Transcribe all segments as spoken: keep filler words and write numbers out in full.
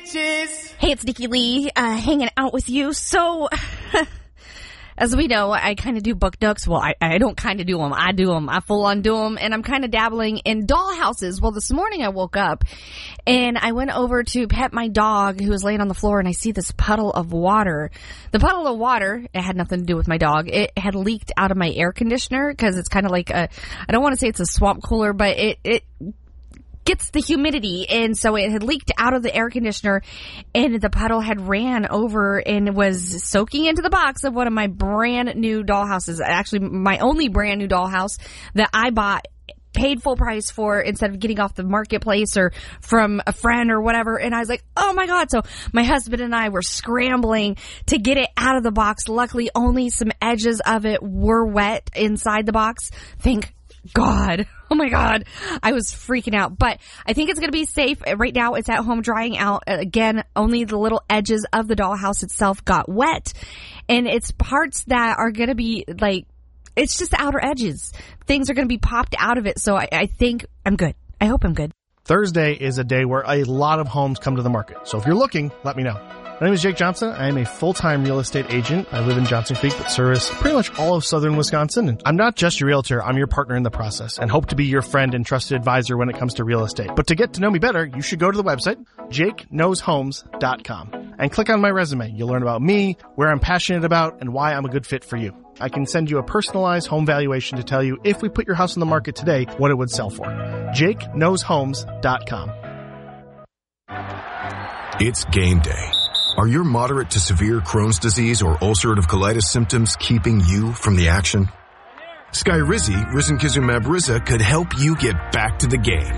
bitches. Hey, it's Nikki Lee, uh, hanging out with you. So, as we know, I kind of do book nooks. Well, I, I don't kind of do them. I do them. I full on do them. And I'm kind of dabbling in dollhouses. Well, this morning I woke up and I went over to pet my dog who was laying on the floor, and I see this puddle of water. The puddle of water, it had nothing to do with my dog. It had leaked out of my air conditioner because it's kind of like a, I don't want to say it's a swamp cooler, but it, it, gets the humidity, and so it had leaked out of the air conditioner, and the puddle had ran over and was soaking into the box of one of my brand new dollhouses. Actually, my only brand new dollhouse that I bought, paid full price for instead of getting off the marketplace or from a friend or whatever. And I was like, oh my God. So my husband and I were scrambling to get it out of the box. Luckily, only some edges of it were wet inside the box. Thank God. Oh my God. I was freaking out, but I think it's going to be safe. Right now it's at home drying out. Again, only the little edges of the dollhouse itself got wet, and it's parts that are going to be like, it's just the outer edges. Things are going to be popped out of it. So I, I think I'm good. I hope I'm good. Thursday is a day where a lot of homes come to the market. So if you're looking, let me know. My name is Jake Johnson. I am a full-time real estate agent. I live in Johnson Creek, but service pretty much all of southern Wisconsin. And I'm not just your realtor. I'm your partner in the process and hope to be your friend and trusted advisor when it comes to real estate. But to get to know me better, you should go to the website, jake knows homes dot com, and click on my resume. You'll learn about me, where I'm passionate about, and why I'm a good fit for you. I can send you a personalized home valuation to tell you if we put your house on the market today, what it would sell for. jake knows homes dot com. It's game day. Are your moderate to severe Crohn's disease or ulcerative colitis symptoms keeping you from the action? Skyrizi, risankizumab Riza, could help you get back to the game.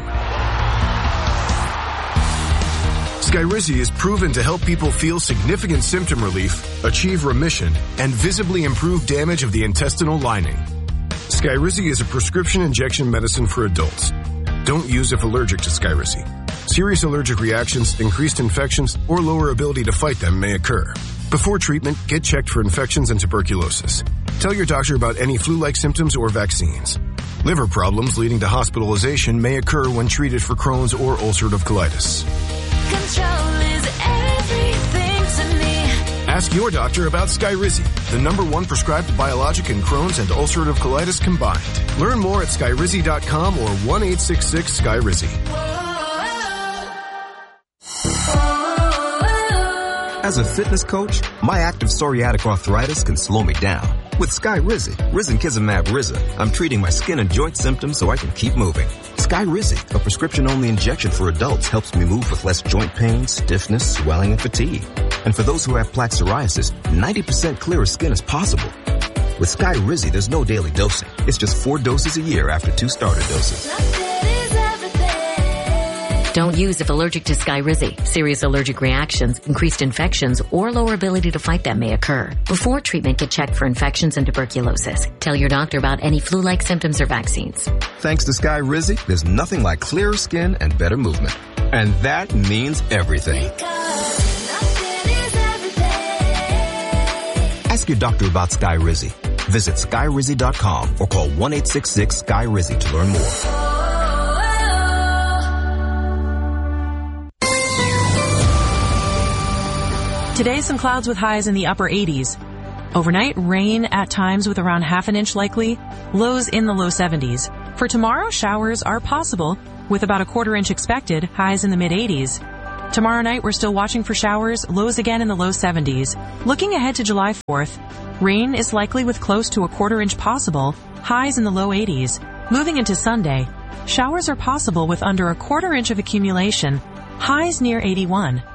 Skyrizi is proven to help people feel significant symptom relief, achieve remission, and visibly improve damage of the intestinal lining. Skyrizi is a prescription injection medicine for adults. Don't use if allergic to Skyrizi. Serious allergic reactions, increased infections, or lower ability to fight them may occur. Before treatment, get checked for infections and tuberculosis. Tell your doctor about any flu-like symptoms or vaccines. Liver problems leading to hospitalization may occur when treated for Crohn's or ulcerative colitis. Control is everything to me. Ask your doctor about Skyrizi, the number one prescribed biologic in Crohn's and ulcerative colitis combined. Learn more at skyrizi dot com or one eight six six Skyrizi. As a fitness coach, my active psoriatic arthritis can slow me down. With Skyrizi, risankizumab Riza, I'm treating my skin and joint symptoms so I can keep moving. Skyrizi, a prescription-only injection for adults, helps me move with less joint pain, stiffness, swelling, and fatigue. And for those who have plaque psoriasis, ninety percent clearer skin is possible. With Skyrizi, there's no daily dosing. It's just four doses a year after two starter doses. Don't use if allergic to Skyrizi. Serious allergic reactions, increased infections, or lower ability to fight them may occur. Before treatment, get checked for infections and tuberculosis. Tell your doctor about any flu-like symptoms or vaccines. Thanks to Skyrizi, there's nothing like clearer skin and better movement. And that means everything. Ask your doctor about Skyrizi. Visit skyrizi dot com or call one eight six six Skyrizi to learn more. Today, some clouds with highs in the upper eighties. Overnight, rain at times with around half an inch likely, lows in the low seventies. For tomorrow, showers are possible with about a quarter inch expected, highs in the mid eighties. Tomorrow night, we're still watching for showers, lows again in the low seventies. Looking ahead to July fourth, rain is likely with close to a quarter inch possible, highs in the low eighties. Moving into Sunday, showers are possible with under a quarter inch of accumulation, highs near eighty-one.